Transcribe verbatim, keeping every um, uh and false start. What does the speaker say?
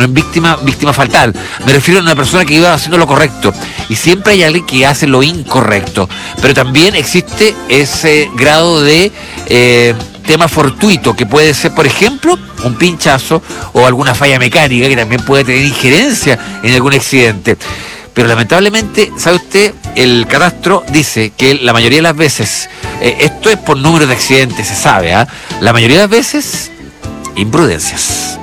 víctima, víctima fatal. Me refiero a una persona que iba haciendo lo correcto. Y siempre hay alguien que hace lo incorrecto. Pero también existe ese grado de eh, tema fortuito, que puede ser, por ejemplo, un pinchazo o alguna falla mecánica que también puede tener injerencia en algún accidente. Pero lamentablemente, ¿sabe usted? El catastro dice que la mayoría de las veces, eh, esto es por número de accidentes, se sabe, ¿ah? ¿eh? La mayoría de las veces, imprudencias.